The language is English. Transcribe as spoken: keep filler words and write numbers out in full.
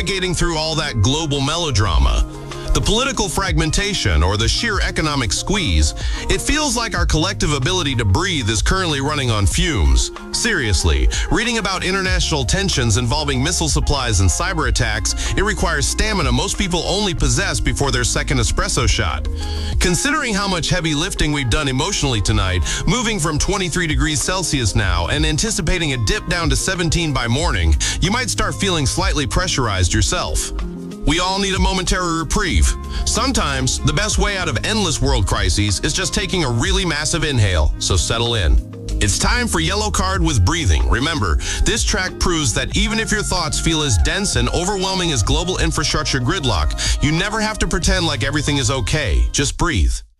navigating through all that global melodrama, the political fragmentation, or the sheer economic squeeze, it feels like our collective ability to breathe is currently running on fumes. Seriously, reading about international tensions involving missile supplies and cyber attacks, it requires stamina most people only possess before their second espresso shot. Considering how much heavy lifting we've done emotionally tonight, moving from twenty-three degrees Celsius now and anticipating a dip down to seventeen by morning, you might start feeling slightly pressurized yourself. We all need a momentary reprieve. Sometimes, the best way out of endless world crises is just taking a really massive inhale, so settle in. It's time for Yellow Card with Breathing. Remember, this track proves that even if your thoughts feel as dense and overwhelming as global infrastructure gridlock, you never have to pretend like everything is okay. Just breathe.